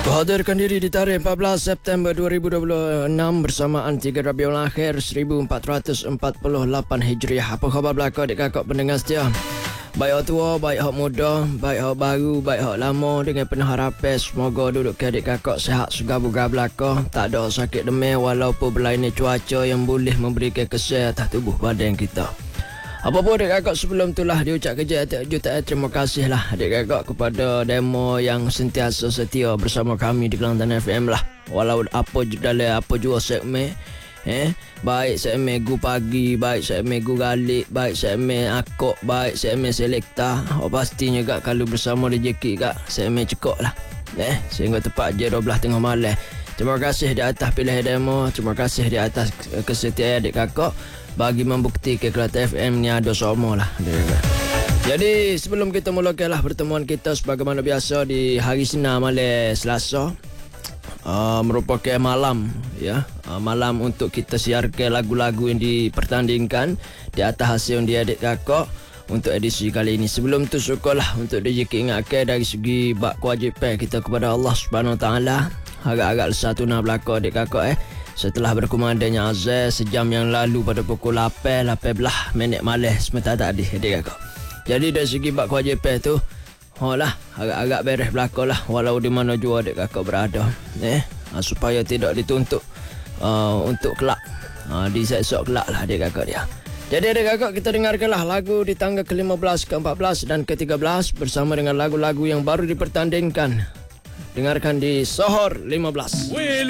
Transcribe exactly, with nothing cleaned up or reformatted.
Hadirkan diri di tarikh empat belas September dua ribu dua puluh enam bersamaan tiga Rabiul Akhir seribu empat ratus empat puluh lapan Hijriah. Apa khabar belaka adik kakak pendengar setia? Baik hak tua, baik hak muda, baik hak baru, baik hak lama, dengan penuh harapan semoga duduk ke adik kakak sihat segar-bugar belaka, tak ada sakit demam walaupun berlainan cuaca yang boleh memberikan kesan atas tubuh badan kita. Apa pun adik kakak sebelum itulah diucap kerja jutaan terima kasih lah adik kakak kepada demo yang sentiasa setia bersama kami di Kelantan F M lah. Walau apa dalam apa jua segmen, eh baik segmen Gu Pagi, baik segmen Gu Galik, baik segmen Akok, baik segmen Selekta. Oh, pastinya kak kalau bersama rezeki kak segmen cekok lah. Eh sehingga tepat je dua belas tengah malam. Terima kasih di atas pilihan demo, terima kasih di atas kesetiaan adik kakak bagi membuktikan Kelantan F M ni ada semua lah. Jadi sebelum kita mulakanlah pertemuan kita sebagaimana biasa di hari Senin malam Selasa, uh, merupakan malam ya, uh, malam untuk kita siarkan lagu-lagu yang dipertandingkan di atas hasil dia adik kakak untuk edisi kali ini. Sebelum tu syukurlah untuk D J ingatkan dari segi bak kewajipan kita kepada Allah Subhanahu Wa Taala. Agak-agak satu nak belakang adik kakak eh. Setelah berkumandanya azan sejam yang lalu pada pukul lapan, lapan belas minit malam sementara tadi adik kakak. Jadi dari segi bak kewajipan tu, oh lah, agak-agak beres belakang lah walau di mana jua adik kakak berada. Eh, supaya tidak dituntut uh, untuk kelak. Uh, di esok kelak lah adik kakak dia. Jadi adik kakak kita dengarkanlah lagu di tangga ke lima belas, ke empat belas dan ke tiga belas bersama dengan lagu-lagu yang baru dipertandingkan. Dengarkan di Sohor lima belas.